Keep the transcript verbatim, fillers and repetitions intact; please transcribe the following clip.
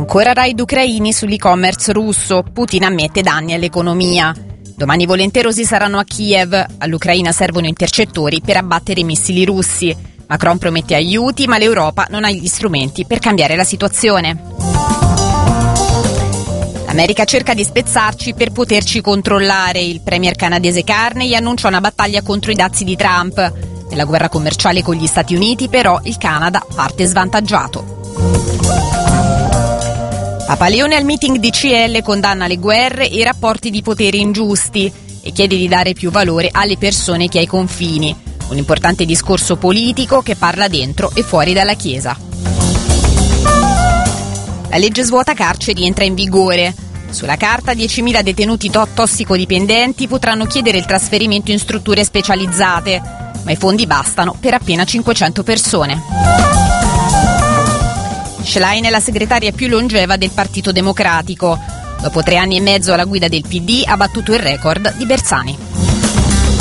Ancora raid ucraini sull'e-commerce russo. Putin ammette danni all'economia. Domani volenterosi saranno a Kiev. All'Ucraina servono intercettori per abbattere i missili russi. Macron promette aiuti, ma l'Europa non ha gli strumenti per cambiare la situazione. L'America cerca di spezzarci per poterci controllare. Il premier canadese Carney annuncia una battaglia contro i dazi di Trump. Nella guerra commerciale con gli Stati Uniti, però, il Canada parte svantaggiato. Papa Leone al meeting di C L condanna le guerre e i rapporti di potere ingiusti e chiede di dare più valore alle persone che ai confini. Un importante discorso politico che parla dentro e fuori dalla Chiesa. La legge svuota carceri entra in vigore. Sulla carta diecimila detenuti to- tossicodipendenti potranno chiedere il trasferimento in strutture specializzate, ma i fondi bastano per appena cinquecento persone. Schlein è la segretaria più longeva del Partito Democratico. Dopo tre anni e mezzo alla guida del P D ha battuto il record di Bersani.